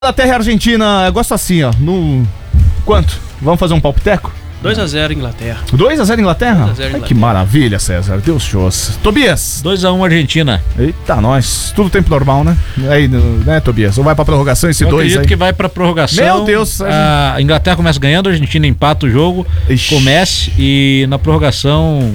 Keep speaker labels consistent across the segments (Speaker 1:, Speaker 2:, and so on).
Speaker 1: Inglaterra e Argentina, eu gosto assim, ó. No. Quanto? Vamos fazer um palpiteco?
Speaker 2: 2-0 Inglaterra.
Speaker 1: 2-0 Inglaterra?
Speaker 2: 2-0 Inglaterra.
Speaker 1: Ai, que maravilha, César. Deus shows. Tobias.
Speaker 3: 2-1 Argentina.
Speaker 1: Eita, nós. Tudo tempo normal, né? Aí, né, Tobias? Ou vai pra prorrogação esse 2 aí?
Speaker 3: Acredito que vai pra prorrogação.
Speaker 1: Meu Deus.
Speaker 3: A Inglaterra começa ganhando, a Argentina empata o jogo.
Speaker 1: Ixi.
Speaker 3: Comece e na prorrogação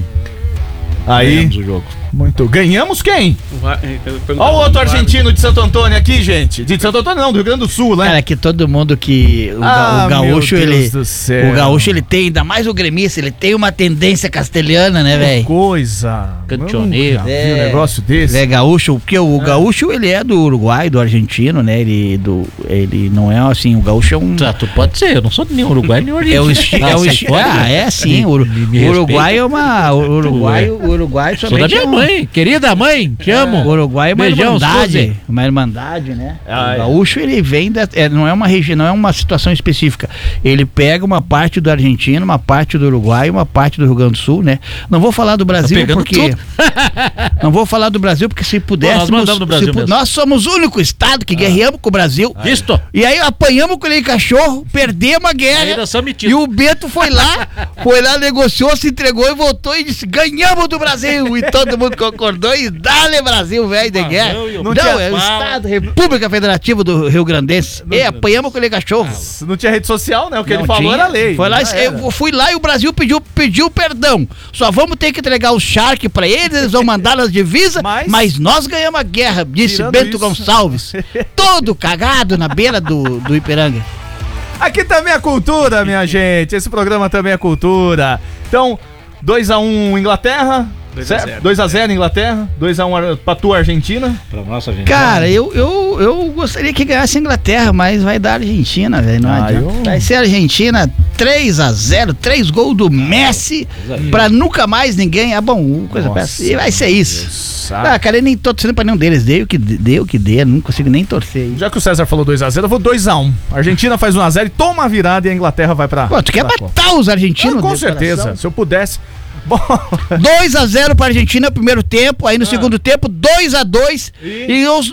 Speaker 1: Aí.
Speaker 3: ganhamos o jogo.
Speaker 1: Muito. Ganhamos quem? Olha o outro argentino de Santo Antônio aqui, gente. De Santo Antônio não, do Rio Grande do Sul, né?
Speaker 4: Cara, que todo mundo que o gaúcho,
Speaker 1: meu Deus
Speaker 4: ele
Speaker 1: do céu.
Speaker 4: o gaúcho ele tem, ainda mais o gremista, ele tem uma tendência castelhana, né,
Speaker 1: Que
Speaker 4: velho?
Speaker 1: coisa.
Speaker 3: Cantoneiro.
Speaker 1: Eu nunca vi um negócio desse.
Speaker 4: É gaúcho, porque o gaúcho ele é do Uruguai, do argentino, né? Ele não é assim, o gaúcho é um
Speaker 3: Tu pode ser, eu não sou nem Uruguai nem Argentina.
Speaker 4: sim, o Uruguai é uma o Uruguai
Speaker 3: Sou da
Speaker 4: somente
Speaker 3: minha mãe, querida mãe, te amo.
Speaker 4: O Uruguai é uma
Speaker 3: Beijão,
Speaker 4: irmandade,
Speaker 3: Suzy.
Speaker 4: uma irmandade, né?
Speaker 1: Ah,
Speaker 4: O gaúcho ele vem não é uma região, não é uma situação específica. Ele pega uma parte do Argentina, uma parte do Uruguai, uma parte do Rio Grande do Sul, né? Não vou falar do Brasil
Speaker 3: pegando
Speaker 4: porque
Speaker 3: tudo.
Speaker 4: não vou falar do Brasil porque se
Speaker 3: Nós
Speaker 4: pudéssemos,
Speaker 3: mandamos no Brasil mesmo.
Speaker 4: nós somos o único estado que guerreamos com o Brasil.
Speaker 3: Isto.
Speaker 4: E aí apanhamos com aquele cachorro, perdemos a guerra.
Speaker 3: Ainda são metidos.
Speaker 4: E o Bento foi lá, negociou, se entregou e voltou e disse: ganhamos do Brasil! E todo mundo concordou e dale Brasil, velho, de guerra.
Speaker 1: Não
Speaker 4: Não,
Speaker 1: tinha
Speaker 4: é o
Speaker 3: pau.
Speaker 4: Estado, República Federativa do Rio Grandense. E apanhamos com aquele cachorro.
Speaker 1: Não tinha rede social, né? O que
Speaker 4: Não
Speaker 1: ele falou
Speaker 4: tinha.
Speaker 1: era lei.
Speaker 4: Foi lá,
Speaker 1: Já era.
Speaker 4: eu fui lá e o Brasil pediu perdão. Só vamos ter que entregar o Shark pra eles vão mandar nas divisas, mas nós ganhamos a guerra, disse
Speaker 1: Tirando
Speaker 4: Bento
Speaker 1: isso.
Speaker 4: Gonçalves. Todo cagado na beira do Ipiranga.
Speaker 1: Aqui também é cultura, minha gente. Esse programa também é cultura. Então, 2-1 Inglaterra.
Speaker 2: 2-0.
Speaker 1: 2-0 Inglaterra. 2-1 pra tua Argentina.
Speaker 3: Pra nossa Argentina.
Speaker 4: Cara, eu gostaria que ganhasse a Inglaterra, mas vai dar a Argentina, velho. Não adianta. Vai ser a Argentina 3-0, 3 gols do Messi, pra nunca mais ninguém. Ah, bom, coisa
Speaker 1: Nossa,
Speaker 4: peça. E vai ser isso.
Speaker 1: Sabe?
Speaker 4: Ah, cara, eu nem tô torcendo pra nenhum deles. Dei o que dê, não consigo nem torcer.
Speaker 1: Já que o César falou 2-0, eu vou 2-1. A Argentina faz 1-0 e toma a virada e a Inglaterra vai pra.
Speaker 4: Pô, tu quer
Speaker 1: pra
Speaker 4: matar os argentinos?
Speaker 1: Com
Speaker 4: de
Speaker 1: certeza.
Speaker 4: coração?
Speaker 1: Se eu pudesse. Bom.
Speaker 4: 2-0 pra Argentina no primeiro tempo, aí no segundo tempo 2-2 e os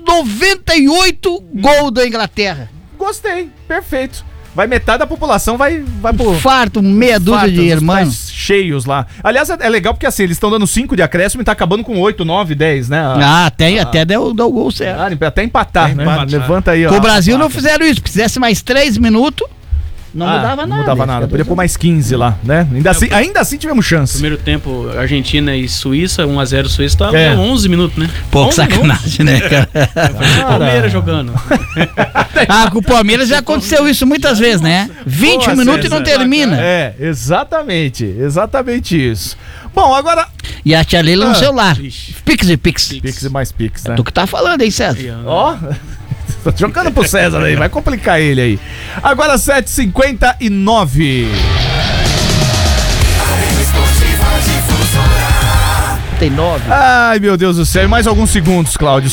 Speaker 4: 98 gols da Inglaterra.
Speaker 1: Gostei. Perfeito. Vai metade da população vai pro.
Speaker 4: Farto, meia dúzia
Speaker 1: Fartos,
Speaker 4: de
Speaker 1: os
Speaker 4: irmãos.
Speaker 1: tais cheios lá. Aliás, é legal porque assim, eles estão dando 5 de acréscimo e tá acabando com 8, 9, 10, né?
Speaker 4: Até deu o gol certo.
Speaker 1: Até empatar, né? Levanta aí, ó.
Speaker 4: Com o Brasil não fizeram isso. Se fizesse mais 3 minutos, não mudava nada.
Speaker 1: Não mudava nada. Podia pôr mais 15 lá, né? Ainda assim tivemos chance.
Speaker 2: Primeiro tempo, Argentina e Suíça, 1-0 Suíça, tava 11 minutos, né?
Speaker 4: Pouco
Speaker 2: 11
Speaker 4: sacanagem, né, cara?
Speaker 2: minutos. Palmeiras jogando.
Speaker 4: Com o Palmeiras já aconteceu isso muitas vezes, né? 20
Speaker 1: Boa,
Speaker 4: minutos e
Speaker 1: César.
Speaker 4: não termina.
Speaker 1: É, exatamente isso. Bom, agora.
Speaker 4: E a tia Leila no celular.
Speaker 2: Ixi.
Speaker 4: Pix e pix.
Speaker 1: Pix e mais Pix, né?
Speaker 4: Tu que tá falando aí, César.
Speaker 1: Ó. Tô jogando pro César aí, vai complicar ele aí. Agora 7h59.
Speaker 4: Tem 9.
Speaker 1: Ai, meu Deus do céu. E mais alguns segundos, Cláudio.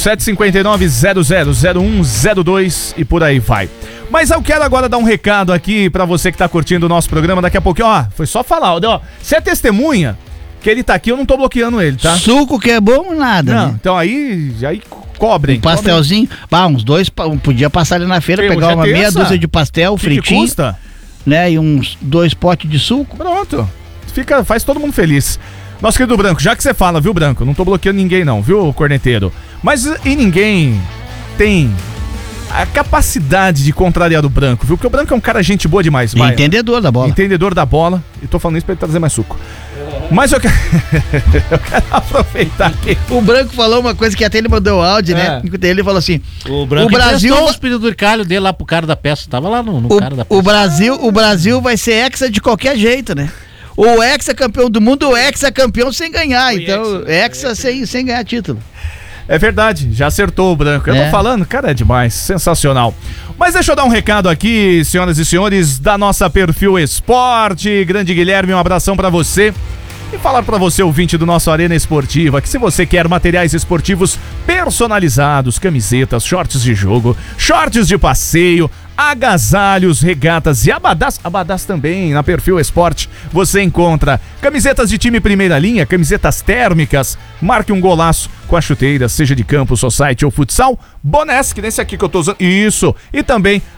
Speaker 1: 7h59-000102 e por aí vai. Mas eu quero agora dar um recado aqui pra você que tá curtindo o nosso programa. Daqui a pouquinho, ó, foi só falar. Ó, se é testemunha que ele tá aqui, eu não tô bloqueando ele, tá?
Speaker 4: Suco que é bom, nada,
Speaker 1: Não,
Speaker 4: né?
Speaker 1: então aí cobrem.
Speaker 4: Pastelzinho, uns 2, podia passar ali na feira,
Speaker 1: Tem,
Speaker 4: pegar
Speaker 1: hoje é
Speaker 4: uma meia
Speaker 1: terça.
Speaker 4: dúzia de pastel
Speaker 1: Que
Speaker 4: fritinho,
Speaker 1: custa?
Speaker 4: né? E uns 2 potes de suco.
Speaker 1: Pronto. Faz todo mundo feliz. Nosso querido Branco, já que você fala, viu, Branco? Não tô bloqueando ninguém não, viu, corneteiro? Mas e ninguém tem a capacidade de contrariar o Branco, viu? Porque o Branco é um cara gente boa demais, vai.
Speaker 4: Entendedor da bola.
Speaker 1: Entendedor da bola. E tô falando isso pra ele trazer mais suco. Mas eu quero aproveitar aqui.
Speaker 4: O Branco falou uma coisa que até ele mandou áudio, né? Ele falou assim:
Speaker 3: O Branco
Speaker 4: o Brasil
Speaker 3: os pedidos do calho dele lá pro cara da peça. Tava lá no cara da peça.
Speaker 4: o Brasil vai ser hexa de qualquer jeito, né? Ou hexa campeão do mundo, ou hexa campeão sem ganhar. Então, hexa sem ganhar título.
Speaker 1: É verdade, já acertou o Branco. Eu tô falando, cara, é demais, sensacional. Mas deixa eu dar um recado aqui, senhoras e senhores, da nossa Perfil Esporte. Grande Guilherme, um abração pra você. E falar pra você, ouvinte do nosso Arena Esportiva, que se você quer materiais esportivos personalizados, camisetas, shorts de jogo, shorts de passeio, agasalhos, regatas e abadás também na Perfil Esporte. Você encontra camisetas de time primeira linha, camisetas térmicas, marque um golaço com a chuteira, seja de campo, society ou futsal, bonés, que nesse aqui que eu tô usando, isso, e também